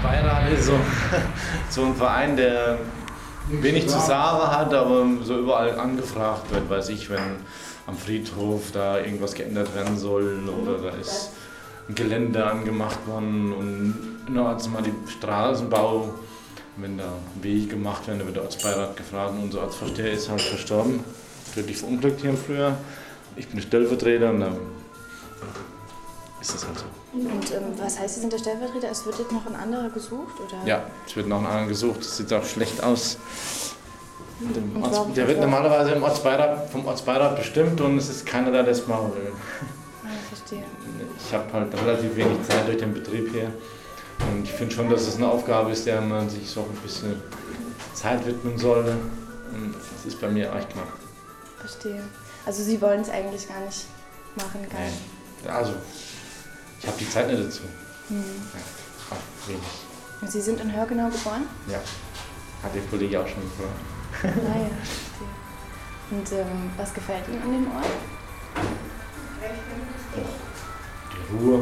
Ortsbeirat ist so ein Verein, der wenig zu sagen hat, aber so überall angefragt wird, weiß ich, wenn am Friedhof da irgendwas geändert werden soll oder da ist ein Gelände angemacht worden und also mal die Straßenbau, wenn da Wege gemacht werden, da wird der Ortsbeirat gefragt und unser Ortsvorsteher ist halt verstorben, tödlich verunglückt hier im Frühjahr. Ich bin Stellvertreter und dann ist das halt so. Und was heißt, Sie sind der Stellvertreter? Es wird jetzt noch ein anderer gesucht, oder? Ja, es wird noch ein anderer gesucht. Das sieht auch schlecht aus. Der wird normalerweise vom Ortsbeirat bestimmt und es ist keiner da, der es machen will. Ah, verstehe. Ich habe halt relativ wenig Zeit durch den Betrieb hier. Und ich finde schon, dass es eine Aufgabe ist, der man sich so ein bisschen Zeit widmen sollte. Und das ist bei mir echt knapp. Verstehe. Also Sie wollen es eigentlich gar nicht machen, gar nicht? Nee. Also, ich habe die Zeit nicht dazu. Hm. Ja, wenig. Und Sie sind in Hörgenau geboren? Ja, hat der Kollege auch schon gefragt. Ah ja, verstehe. Und was gefällt Ihnen an dem Ort? Die Ruhe.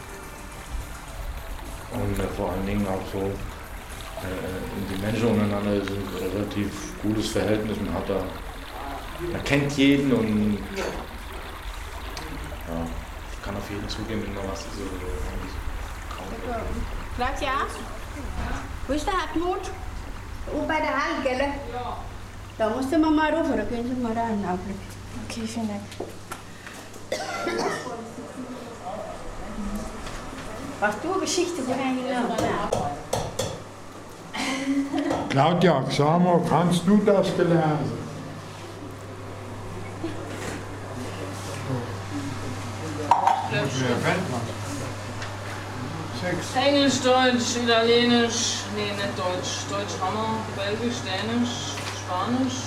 Und vor allen Dingen auch so, die Menschen untereinander sind ein relativ gutes Verhältnis. Man kennt jeden und ja, kann auf jeden zugehen, wenn man was ist. Claudia, wo ist der Hartmut? Oben bei der Hand, gell? Ja. Da musst du mal rufen, da können Sie mal rein. Okay, vielen Dank. Was du Geschichte bringen. Claudia, sag mal, kannst du das gelesen? Englisch, Deutsch, Italienisch, nee, nicht Deutsch. Deutsch haben wir, Belgisch, Dänisch, Spanisch.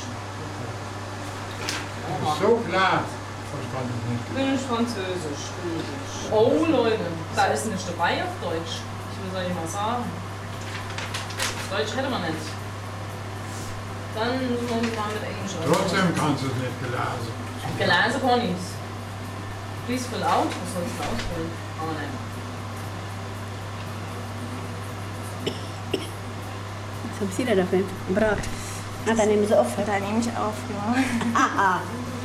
So klar. Finnisch, Französisch, Griechisch. Oh Leute, da ist nicht dabei auf Deutsch. Ich will es euch mal sagen. Deutsch hätte man nicht. Dann müssen wir mal mit Englisch anfangen. Trotzdem kannst du es nicht gelesen. Gelesen kann ich's. Please fill out, was soll ich da ausfüllen? Aber nein. Was haben Sie da dafür? Brat. Ah, dann nehmen Sie auf. Da nehme ich auf, ja. Ah.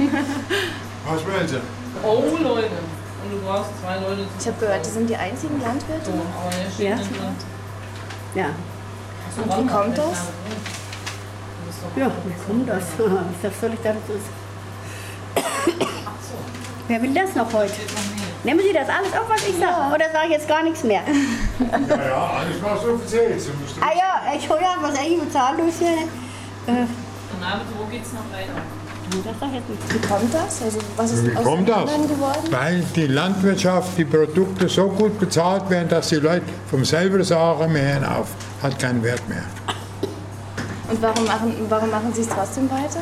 Was will sie? Oh Leute. Und du brauchst 2 Leute. Ich habe gehört, die sind die einzigen Landwirte. So, aber hier steht Ja. nicht drin. Ja. Achso, Und warte wie mal, kommt vielleicht das? da drin. Du bist doch- Ja, wie kommt das? Das soll ich da ist. Ach so, Wer will das noch heute? steht noch nie. Nehmen Sie das alles auf, was ich sage? Oder sage ich jetzt gar nichts mehr? Ja, alles was du erzählst. Ah ja, ich hole ja was eigentlich bezahlt durch hier. Na, bitte, wo geht's noch weiter? Das sag ich jetzt nicht. Wie kommt das? Also, was ist Wie aus kommt den das? anderen geworden? Weil die Landwirtschaft, die Produkte so gut bezahlt werden, dass die Leute vom selber sagen, wir hören auf, hat keinen Wert mehr. Und warum machen Sie es trotzdem weiter?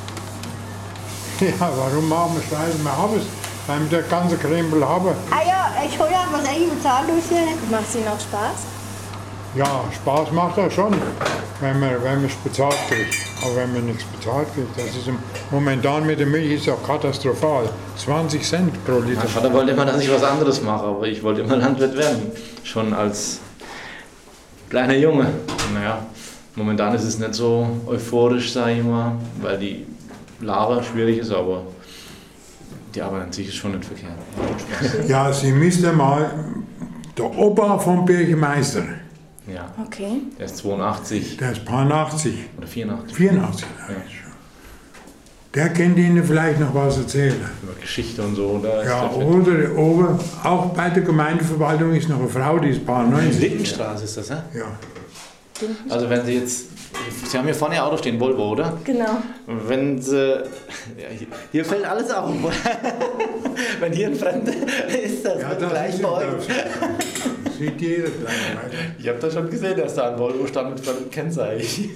Ja, warum machen wir es weiter? Wir haben es, weil wir den ganzen Krempel haben. Ah ja, ich hole ja was eigentlich bezahlt durch hier. Macht es Ihnen auch Spaß? Ja, Spaß macht das schon, wenn man es bezahlt kriegt. Aber wenn man nichts bezahlt kriegt, das ist momentan mit der Milch ist auch katastrophal. 20 Cent pro Liter. Mein Vater wollte immer, dass ich was anderes mache, aber ich wollte immer Landwirt werden. Schon als kleiner Junge. Naja, momentan ist es nicht so euphorisch, sage ich mal, weil die Lage schwierig ist, aber die Arbeit an sich ist schon nicht verkehrt. Ja, Sie müssten mal, der Opa vom Bürgermeister, Ja, Okay. der ist 82 der ist 80, oder 84. 84. Ja. Der kennt Ihnen vielleicht noch was erzählen. Über Geschichte und so. Da ist Ja, der fit. oder oben, auch bei der Gemeindeverwaltung ist noch eine Frau, die ist paar 90. Lindenstraße ist das, ja? Ja. Also wenn Sie jetzt, Sie haben hier vorne Ihr Auto stehen, Volvo, oder? Genau. Wenn Sie, ja, hier fällt alles auf. Wenn hier ein Fremder ist, das Ja, wird das gleich ist bei euch. das sieht jeder gleich. Ich habe da schon gesehen, dass da ein Volvo stand mit fremdem Kennzeichen.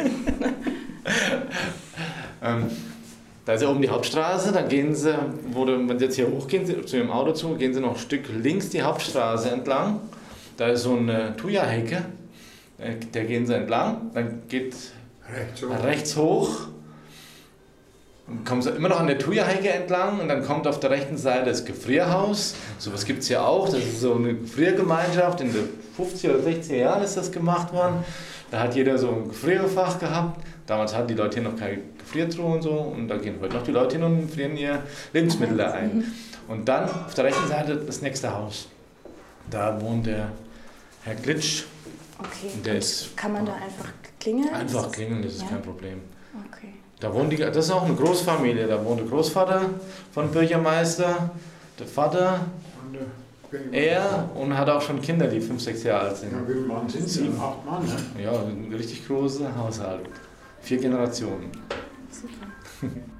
Da ist ja oben die Hauptstraße, dann gehen Sie, wenn Sie jetzt hier hochgehen, zu Ihrem Auto zu, gehen Sie noch ein Stück links die Hauptstraße entlang. Da ist so eine Thuja-Hecke, der gehen Sie entlang, dann geht rechts hoch Und kommen sie immer noch an der Thuja-Hecke entlang und dann kommt auf der rechten Seite das Gefrierhaus. Sowas gibt es ja auch. Das ist so eine Gefriergemeinschaft. In den 50er oder 60er Jahren ist das gemacht worden. Da hat jeder so ein Gefrierfach gehabt. Damals hatten die Leute hier noch keine Gefriertruhe und so. Und da gehen heute noch die Leute hin und frieren ihr Lebensmittel da ein. Und dann auf der rechten Seite das nächste Haus. Da wohnt der Herr Glitsch. Okay. Und der ist, kann man da einfach klingeln? einfach klingeln, das ist ja? kein Problem. Okay. Da wohnt das ist auch eine Großfamilie. Da wohnt der Großvater von Bürgermeister, der Vater, Und, er und hat auch schon Kinder, die 5, 6 Jahre alt sind. ja, wie viele Mann sind Sie? 8 Mann, ne? Ja, ein richtig großer Haushalt. 4 Generationen. Super.